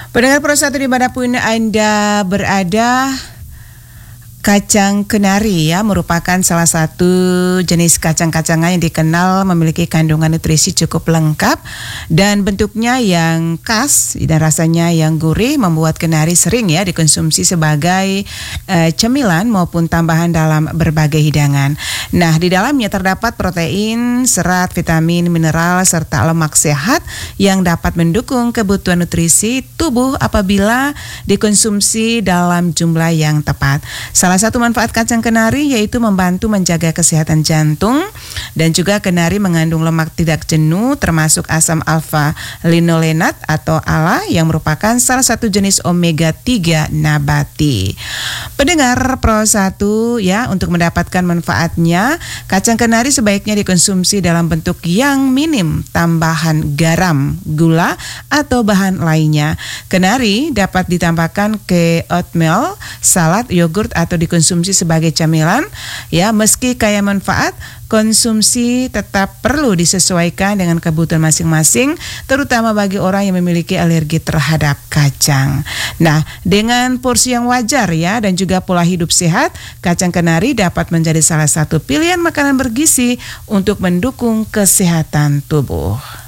Pendengar Pro 1 dimanapun Anda berada, kacang kenari ya merupakan salah satu jenis kacang-kacangan yang dikenal memiliki kandungan nutrisi cukup lengkap dan bentuknya yang khas dan rasanya yang gurih membuat kenari sering ya dikonsumsi sebagai cemilan maupun tambahan dalam berbagai hidangan. Nah, di dalamnya terdapat protein, serat, vitamin, mineral serta lemak sehat yang dapat mendukung kebutuhan nutrisi tubuh apabila dikonsumsi dalam jumlah yang tepat. Salah satu manfaat kacang kenari yaitu membantu menjaga kesehatan jantung dan juga kenari mengandung lemak tidak jenuh termasuk asam alfa linolenat atau ALA yang merupakan salah satu jenis omega 3 nabati. Pendengar Pro 1 ya, untuk mendapatkan manfaatnya, kacang kenari sebaiknya dikonsumsi dalam bentuk yang minim tambahan garam, gula atau bahan lainnya. Kenari dapat ditambahkan ke oatmeal, salad, yogurt atau dikonsumsi sebagai camilan. Ya, meski kaya manfaat, konsumsi tetap perlu disesuaikan dengan kebutuhan masing-masing, terutama bagi orang yang memiliki alergi terhadap kacang. Nah, dengan porsi yang wajar ya dan juga pola hidup sehat, kacang kenari dapat menjadi salah satu pilihan makanan bergizi untuk mendukung kesehatan tubuh.